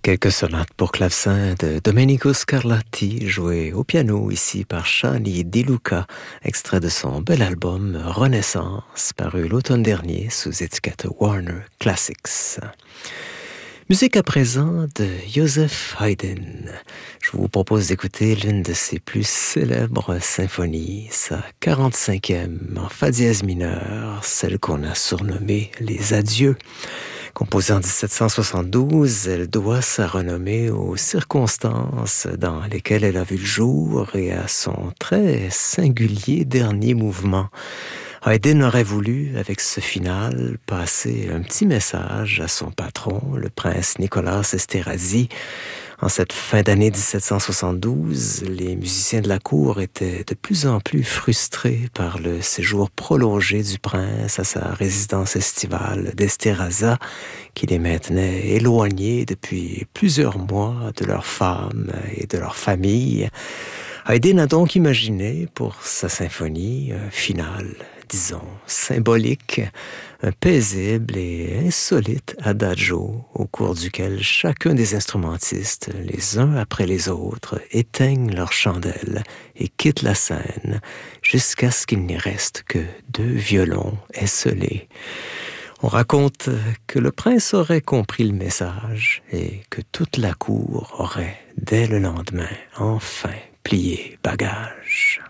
Quelques sonates pour clavecin de Domenico Scarlatti, joué au piano ici par Shani Di Luca, extrait de son bel album Renaissance, paru l'automne dernier sous étiquette Warner Classics. Musique à présent de Joseph Haydn. Je vous propose d'écouter l'une de ses plus célèbres symphonies, sa 45e en fa dièse mineur, celle qu'on a surnommée Les Adieux. Composée en 1772, elle doit sa renommée aux circonstances dans lesquelles elle a vu le jour et à son très singulier dernier mouvement. Haydn aurait voulu, avec ce final, passer un petit message à son patron, le prince Nicolas Esterhazy. En cette fin d'année 1772, les musiciens de la cour étaient de plus en plus frustrés par le séjour prolongé du prince à sa résidence estivale d'Esterháza, qui les maintenait éloignés depuis plusieurs mois de leurs femmes et de leurs familles. Haydn a donc imaginé pour sa symphonie un final, disons, symbolique, un paisible et insolite adagio au cours duquel chacun des instrumentistes, les uns après les autres, éteignent leurs chandelles et quittent la scène jusqu'à ce qu'il n'y reste que 2 violons esselés. On raconte que le prince aurait compris le message et que toute la cour aurait, dès le lendemain, enfin plié bagage.